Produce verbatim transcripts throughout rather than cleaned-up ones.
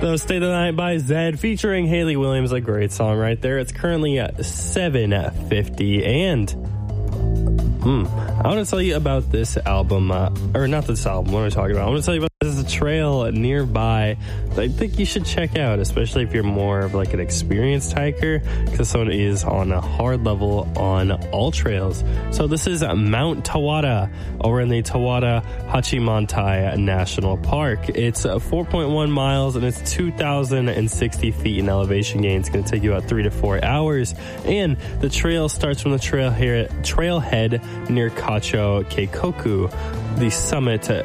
So Stay the Night by Zedd featuring Hayley Williams, a great song right there. It's currently at seven fifty, and hmm, I want to tell you about this album, uh, or not this album, what am I talking about? I want to tell you about this is a trail nearby that I think you should check out, especially if you're more of like an experienced hiker, because this one is on a hard level on all trails. So this is Mount Tawada over in the Tawada Hachimantai National Park. It's uh, four point one miles and it's two thousand sixty feet in elevation gain. It's going to take you about three to four hours. And the trail starts from the trail here, trailhead near Kacho Keikoku, the summit uh,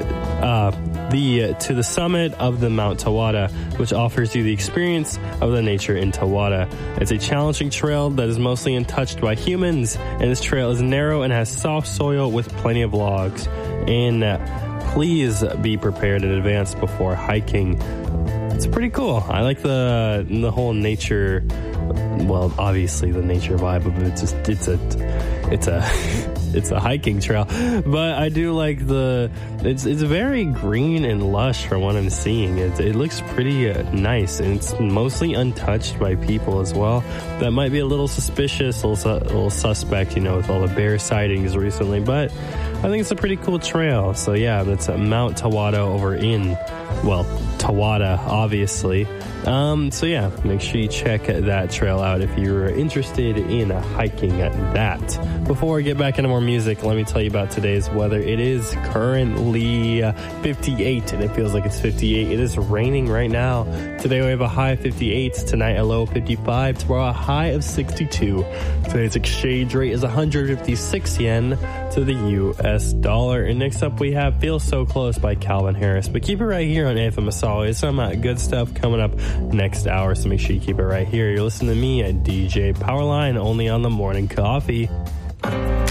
Uh, the uh, to the summit of the Mount Tawada, which offers you the experience of the nature in Tawada. It's a challenging trail that is mostly untouched by humans, and this trail is narrow and has soft soil with plenty of logs. And uh, please be prepared in advance before hiking. It's pretty cool. I like the the whole nature. Well, obviously the nature vibe of it. It's just it's a it's a. It's a hiking trail, but I do like the, it's it's very green and lush from what I'm seeing. It, it looks pretty uh, nice, and it's mostly untouched by people as well. That might be a little suspicious, a little, a little suspect, you know, with all the bear sightings recently, but I think it's a pretty cool trail. So yeah, that's Mount Tawada over in, well, Tawada, obviously. Um, so yeah, make sure you check that trail out if you're interested in hiking that. Before we get back into more music, let me tell you about today's weather. It is currently uh, fifty-eight, and it feels like it's fifty-eight. It is raining right now. Today we have a high of fifty-eight, tonight a low of fifty-five, tomorrow a high of sixty-two. Today's exchange rate is one hundred fifty-six yen to the U S dollar. And next up we have Feel So Close by Calvin Harris. But keep it right here on A F M Massawi. Some uh, good stuff coming up next hour, so make sure you keep it right here. You're listening to me at D J Powerline, only on the Morning Coffee.